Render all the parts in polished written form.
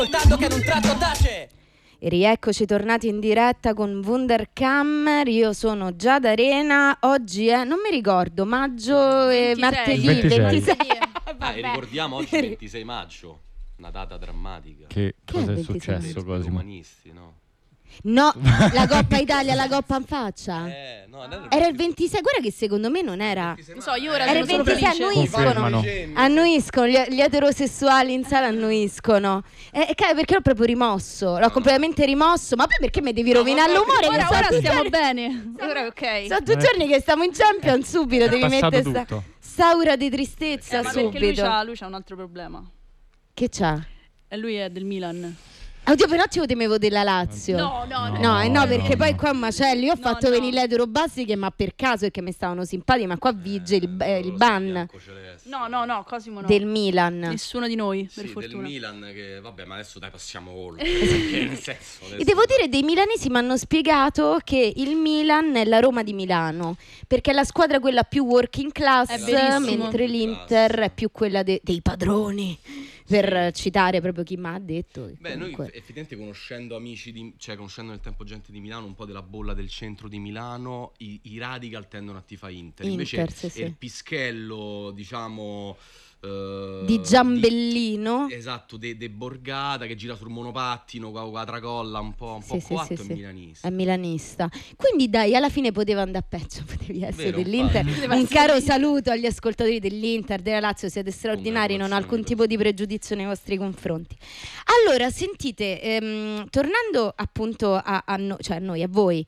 Soltanto che non tratto tace. E rieccoci tornati in diretta con Wunderkammer. Io sono Giada Arena. Oggi è, non mi ricordo, maggio e 26. martedì 26. Vabbè. Ricordiamo oggi 26 maggio, una data drammatica. Che cosa è è 26 successo, Per i Cosimo? romanisti, no? No, la Coppa Italia, la Coppa in faccia. No, Era il 26, guarda che secondo me non era. Non so, io ora Era il sono solo 26, felice. Confermano. Annuiscono, gli eterosessuali in sala annuiscono. Perché l'ho proprio rimosso, l'ho completamente rimosso. Ma poi perché mi devi rovinare l'umore? Ora, Che ora sono stiamo bene. Ora ok. Sono 2 giorni che stiamo in Champions, subito devi passato mettere tutto. saura di tristezza Ma perché lui subito. c'ha un altro problema. Che c'ha? E lui è del Milan. Oddio, per un attimo temevo della Lazio. No, perché poi qua è un macello. Io ho fatto venire l'etero basiche, ma per caso, perché mi stavano simpatici, ma qua vige il ban No, Cosimo no. del Milan. Nessuno di noi, per Sì, fortuna. del Milan che vabbè, ma adesso dai passiamo oltre. Perché nel senso, E devo dire, dei milanesi mi hanno spiegato che il Milan è la Roma di Milano, perché è la squadra quella più working class, È verissimo. mentre l'Inter è più quella dei padroni, per citare proprio chi mi ha detto. che Beh, noi comunque- effettivamente conoscendo amici cioè conoscendo nel tempo gente di Milano, un po' della bolla del centro di Milano, i radical tendono a tifare Inter. Invece Inter, sì. il pischello, diciamo Di Giambellino. esatto, de Borgata che gira sul monopattino con la tracolla un po' Sì, coatto sì, è sì. milanista. È milanista. Quindi dai, alla fine poteva andare peggio, potevi essere Vero, dell'Inter. infatti. Poteva Un essere caro dell'Inter. saluto agli ascoltatori dell'Inter, della Lazio, siete straordinari, non ho alcun tipo di pregiudizio nei vostri confronti. Allora, sentite, tornando appunto a noi, a voi,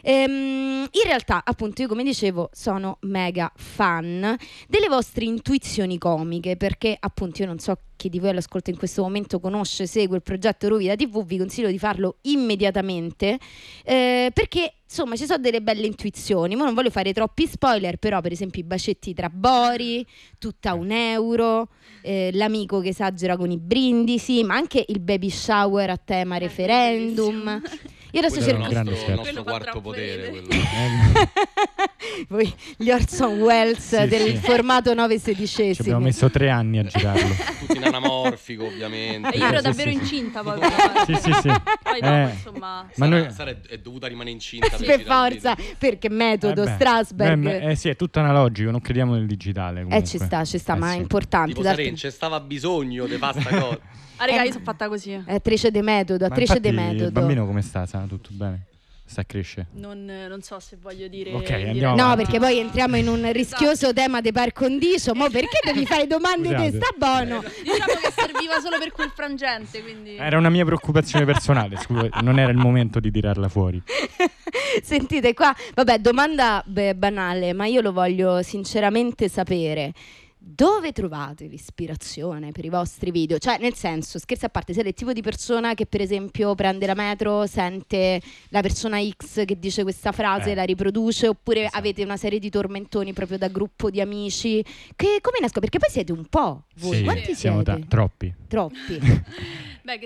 in realtà appunto io come dicevo sono mega fan delle vostre intuizioni comiche, perché appunto io non so chi di voi all'ascolto in questo momento conosce, segue il progetto Rovida TV, vi consiglio di farlo immediatamente, perché insomma ci sono delle belle intuizioni. Ma non voglio fare troppi spoiler, però per esempio i bacetti tra Bori, tutta €1, l'amico che esagera con i brindisi, ma anche il baby shower a tema referendum. Io adesso Quello è cerco un grande il scherzo. nostro Quello fa quarto troppo potere, ridere. quello. voi gli Orson Welles Sì, del sì. formato 9 Ci abbiamo sedicesimi. messo 3 anni a girarlo. Tutti in anamorfico, ovviamente. E io ero Sì, davvero sì. incinta poi. per Sì, sì, sì. Poi dopo, insomma. Ma noi... Sara è dovuta rimanere incinta Per girare il forza, video. perché metodo beh, Strasberg. sì, è tutto analogico, non crediamo nel digitale. Comunque. Ci sta, ma è sì. importante. Tipo d'altro- Saren, c'è stava bisogno di fare sta cosa. Ah, raga, io sono fatta così. È attrice de metodo, Ma attrice de infatti metodo. il bambino come sta? Sta tutto bene? Sta a crescere? Non so se voglio dire. Ok, dire- andiamo No, avanti. perché poi entriamo in un rischioso tema di par condicio. Mo perché devi fare domande di Scusate. sta buono? Diciamo che serviva solo per quel frangente, quindi. Era una mia preoccupazione personale, scusa, non era il momento di tirarla fuori. Sentite qua, vabbè, domanda banale, ma io lo voglio sinceramente sapere. Dove trovate l'ispirazione per i vostri video? Cioè, nel senso, scherzi a parte, siete il tipo di persona che per esempio prende la metro, sente la persona X che dice questa frase, la riproduce, oppure Esatto. avete una serie di tormentoni proprio da gruppo di amici? Che come nascono? Perché poi siete un po', voi Sì, quanti siamo siete? troppi. Troppi.